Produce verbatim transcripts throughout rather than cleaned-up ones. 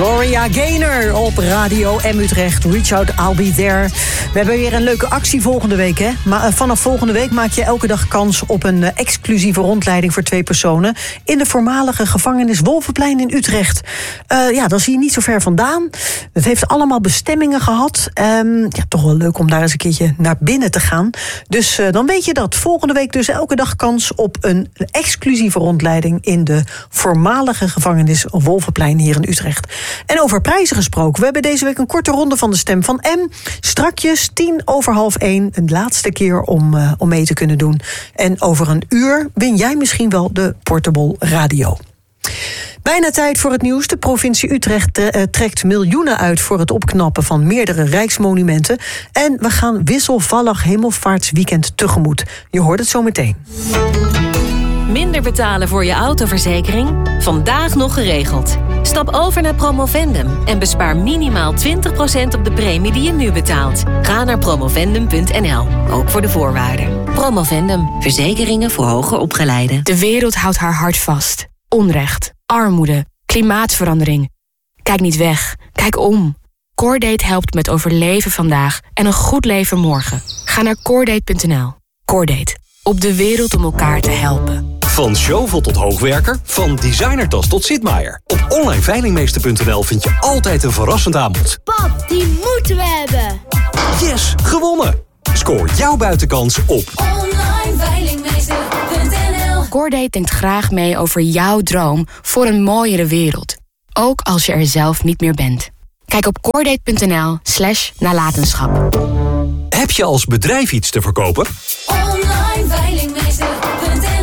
Gloria Gaynor op Radio M Utrecht. Reach out, I'll be there. We hebben weer een leuke actie volgende week, hè? Maar uh, vanaf volgende week maak je elke dag kans op een uh, exclusieve rondleiding voor twee personen in de voormalige gevangenis Wolvenplein in Utrecht. Uh, ja, dat zie je niet zo ver vandaan. Het heeft allemaal bestemmingen gehad. Um, ja, toch wel leuk om daar eens een keertje naar binnen te gaan. Dus uh, dan weet je dat. Volgende week dus elke dag kans op een exclusieve rondleiding in de voormalige gevangenis Wolvenplein hier in Utrecht. En over prijzen gesproken. We hebben deze week een korte ronde van de Stem van M. Strakjes tien over half één. Een laatste keer om, uh, om mee te kunnen doen. En over een uur win jij misschien wel de Portable Radio. Bijna tijd voor het nieuws. De provincie Utrecht uh, trekt miljoenen uit voor het opknappen van meerdere rijksmonumenten. En we gaan wisselvallig hemelvaartsweekend tegemoet. Je hoort het zo meteen. Minder betalen voor je autoverzekering? Vandaag nog geregeld. Stap over naar Promovendum en bespaar minimaal twintig procent op de premie die je nu betaalt. Ga naar promovendum punt n l, ook voor de voorwaarden. Promovendum, verzekeringen voor hoger opgeleiden. De wereld houdt haar hart vast. Onrecht, armoede, klimaatverandering. Kijk niet weg, kijk om. Cordate helpt met overleven vandaag en een goed leven morgen. Ga naar cordate punt n l. Cordate, op de wereld om elkaar te helpen. Van Zjovel tot hoogwerker, van designertas tot Sitmaier. Op online veilingmeester punt n l vind je altijd een verrassend aanbod. Pap, die moeten we hebben. Yes, gewonnen! Scoor jouw buitenkans op online veilingmeester punt n l. Cordate denkt graag mee over jouw droom voor een mooiere wereld. Ook als je er zelf niet meer bent. Kijk op cordate punt n l slash nalatenschap. Heb je als bedrijf iets te verkopen? online veilingmeester punt n l.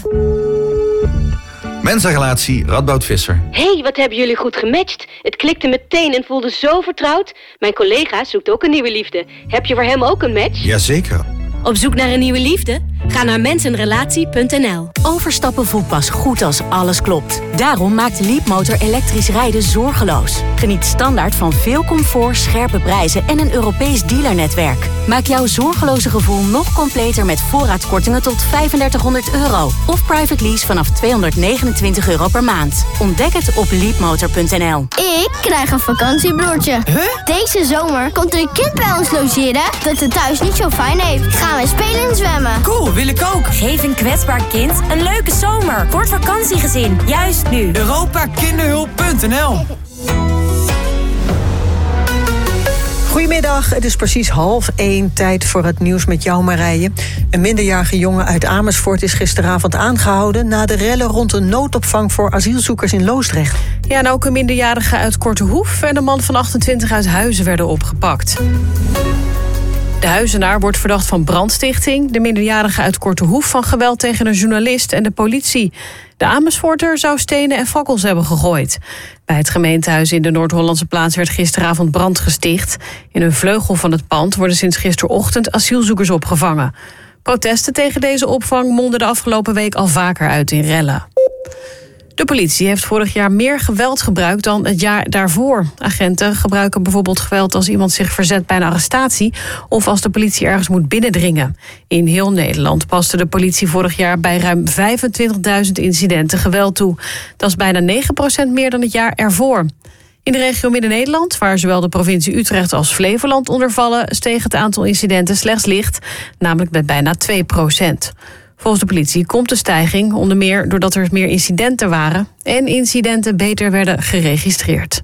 Mensenrelatie, Radboud Visser. Hé, hey, wat hebben jullie goed gematcht. Het klikte meteen en voelde zo vertrouwd. Mijn collega zoekt ook een nieuwe liefde. Heb je voor hem ook een match? Jazeker. Op zoek naar een nieuwe liefde? Ga naar mensenrelatie punt n l. Overstappen voelt pas goed als alles klopt. Daarom maakt Leapmotor elektrisch rijden zorgeloos. Geniet standaard van veel comfort, scherpe prijzen en een Europees dealernetwerk. Maak jouw zorgeloze gevoel nog completer met voorraadkortingen tot vijfendertighonderd euro. Of private lease vanaf tweehonderdnegenentwintig euro per maand. Ontdek het op leapmotor punt n l. Ik krijg een vakantiebroertje. Huh? Deze zomer komt er een kind bij ons logeren dat het thuis niet zo fijn heeft. Gaan we spelen en zwemmen. Cool, wil ik ook. Geef een kwetsbaar kind een leuke zomer. Voor het vakantiegezin, juist nu. Europa Kinderhulp punt n l. Goedemiddag, het is precies half één, tijd voor het nieuws met jou, Marije. Een minderjarige jongen uit Amersfoort is gisteravond aangehouden na de rellen rond een noodopvang voor asielzoekers in Loosdrecht. Ja, en ook een minderjarige uit Kortehoef en een man van achtentwintig uit Huizen werden opgepakt. De Huizenaar wordt verdacht van brandstichting, de minderjarige uit Kortehoef van geweld tegen een journalist en de politie. De Amersfoorter zou stenen en fakkels hebben gegooid. Bij het gemeentehuis in de Noord-Hollandse plaats werd gisteravond brand gesticht. In een vleugel van het pand worden sinds gisterochtend asielzoekers opgevangen. Protesten tegen deze opvang monden de afgelopen week al vaker uit in rellen. De politie heeft vorig jaar meer geweld gebruikt dan het jaar daarvoor. Agenten gebruiken bijvoorbeeld geweld als iemand zich verzet bij een arrestatie of als de politie ergens moet binnendringen. In heel Nederland paste de politie vorig jaar bij ruim vijfentwintigduizend incidenten geweld toe. Dat is bijna negen procent meer dan het jaar ervoor. In de regio Midden-Nederland, waar zowel de provincie Utrecht als Flevoland onder vallen, steeg het aantal incidenten slechts licht, namelijk met bijna twee procent. Volgens de politie komt de stijging onder meer doordat er meer incidenten waren en incidenten beter werden geregistreerd.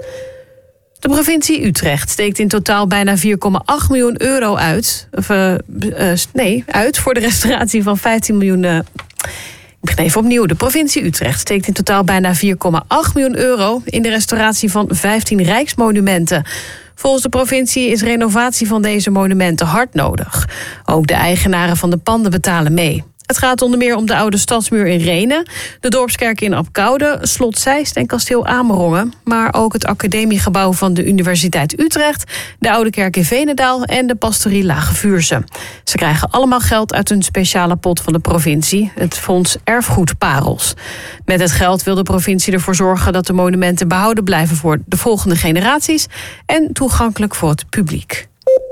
De provincie Utrecht steekt in totaal bijna vier komma acht miljoen euro uit, of, uh, uh, nee, uit voor de restauratie van vijftien miljoen. Uh, ik begin even opnieuw. De provincie Utrecht steekt in totaal bijna vier komma acht miljoen euro in de restauratie van vijftien rijksmonumenten. Volgens de provincie is renovatie van deze monumenten hard nodig. Ook de eigenaren van de panden betalen mee. Het gaat onder meer om de oude stadsmuur in Rhenen, de dorpskerk in Abcoude, Slot Zeist en kasteel Amerongen, maar ook het academiegebouw van de Universiteit Utrecht, de oude kerk in Veenendaal en de pastorie Lage Vuursche. Ze krijgen allemaal geld uit een speciale pot van de provincie, het Fonds Erfgoed Parels. Met het geld wil de provincie ervoor zorgen dat de monumenten behouden blijven voor de volgende generaties en toegankelijk voor het publiek.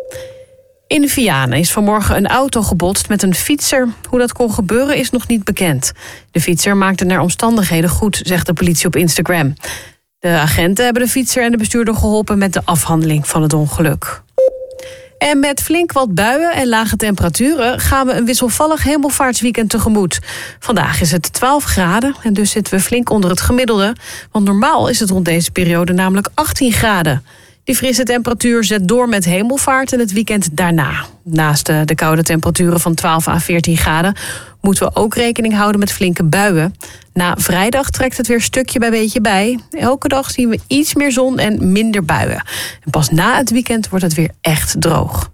In Vianen is vanmorgen een auto gebotst met een fietser. Hoe dat kon gebeuren is nog niet bekend. De fietser maakte naar omstandigheden goed, zegt de politie op Instagram. De agenten hebben de fietser en de bestuurder geholpen met de afhandeling van het ongeluk. En met flink wat buien en lage temperaturen gaan we een wisselvallig hemelvaartsweekend tegemoet. Vandaag is het twaalf graden en dus zitten we flink onder het gemiddelde. Want normaal is het rond deze periode namelijk achttien graden. Die frisse temperatuur zet door met hemelvaart en het weekend daarna. Naast de, de koude temperaturen van twaalf à veertien graden... moeten we ook rekening houden met flinke buien. Na vrijdag trekt het weer stukje bij beetje bij. Elke dag zien we iets meer zon en minder buien. En pas na het weekend wordt het weer echt droog.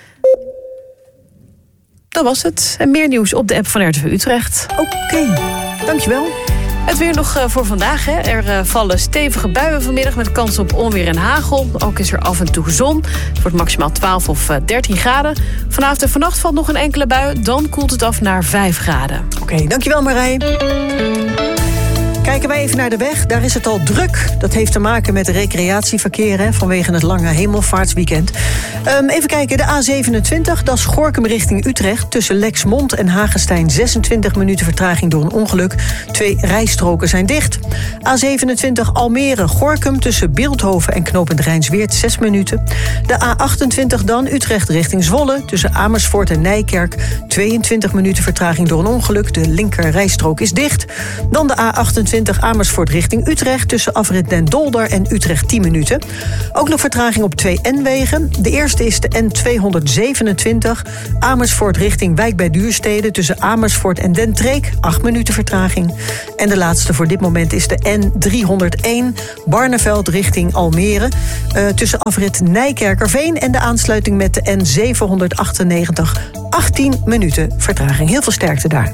Dat was het. En meer nieuws op de app van R T V Utrecht. Oké, okay, dankjewel. Het weer nog voor vandaag. Hè. Er vallen stevige buien vanmiddag met kans op onweer en hagel. Ook is er af en toe zon. Het wordt maximaal twaalf of dertien graden. Vanavond en vannacht valt nog een enkele bui. Dan koelt het af naar vijf graden. Oké, okay, dankjewel Marij. Kijken wij even naar de weg. Daar is het al druk. Dat heeft te maken met recreatieverkeer hè, vanwege het lange hemelvaartsweekend. Um, even kijken, de A zevenentwintig, dat is Gorinchem richting Utrecht. Tussen Lexmond en Hagestein zesentwintig minuten vertraging door een ongeluk. Twee rijstroken zijn dicht. A zevenentwintig Almere, Gorinchem tussen Bilthoven en knooppunt Rijnsweert zes minuten. De A achtentwintig dan Utrecht richting Zwolle. Tussen Amersfoort en Nijkerk tweeëntwintig minuten vertraging door een ongeluk. De linker rijstrook is dicht. Dan de A achtentwintig Amersfoort richting Utrecht tussen afrit Den Dolder en Utrecht tien minuten. Ook nog vertraging op twee N-wegen. De eerste is de N tweehonderdzevenentwintig Amersfoort richting Wijk bij Duurstede tussen Amersfoort en Den Treek acht minuten vertraging. En de laatste voor dit moment is de N driehonderdéén Barneveld richting Almere uh, tussen afrit Nijkerkerveen en de aansluiting met de N zevenhonderdachtennegentig achttien minuten vertraging. Heel veel sterkte daar.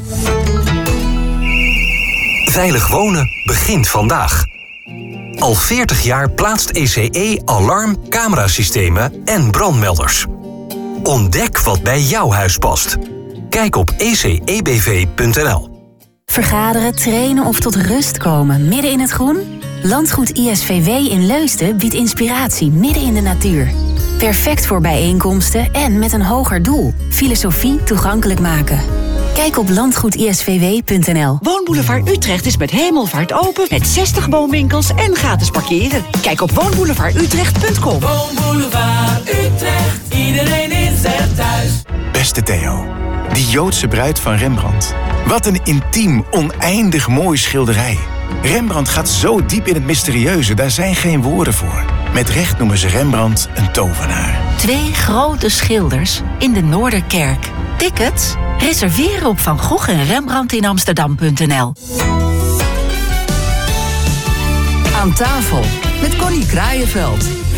Veilig wonen begint vandaag. Al veertig jaar plaatst E C E alarm, camerasystemen en brandmelders. Ontdek wat bij jouw huis past. Kijk op e c e b v punt n l. Vergaderen, trainen of tot rust komen midden in het groen? Landgoed I S V W in Leusden biedt inspiratie midden in de natuur. Perfect voor bijeenkomsten en met een hoger doel. Filosofie toegankelijk maken. Kijk op landgoed i s v w punt n l. Woonboulevard Utrecht is met hemelvaart open met zestig woonwinkels en gratis parkeren. Kijk op woonboulevard utrecht punt com. Woonboulevard Utrecht, iedereen is er thuis. Beste Theo, die Joodse bruid van Rembrandt. Wat een intiem, oneindig mooi schilderij. Rembrandt gaat zo diep in het mysterieuze, daar zijn geen woorden voor. Met recht noemen ze Rembrandt een tovenaar. Twee grote schilders in de Noorderkerk. Tickets? Reserveren op Van Gogh en Rembrandt in Amsterdam punt n l. Aan tafel met Connie Kraaienveld.